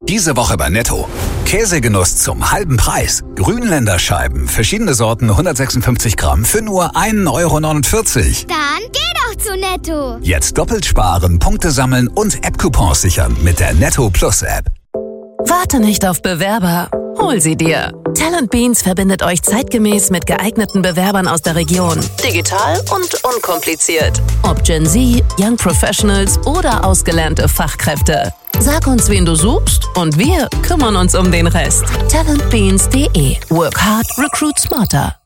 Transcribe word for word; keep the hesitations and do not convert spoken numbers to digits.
Diese Woche bei Netto. Käsegenuss zum halben Preis. Grünländer Scheiben, verschiedene Sorten, hundertsechsundfünfzig Gramm für nur ein Euro neunundvierzig. Dann geh doch zu Netto. Jetzt doppelt sparen, Punkte sammeln und App-Coupons sichern mit der Netto Plus App. Warte nicht auf Bewerber, hol sie dir. Talent Beans verbindet euch zeitgemäß mit geeigneten Bewerbern aus der Region. Digital und unkompliziert. Ob Gen Z, Young Professionals oder ausgelernte Fachkräfte. Sag uns, wen du suchst und wir kümmern uns um den Rest. talent beans punkt de. Work hard, recruit smarter.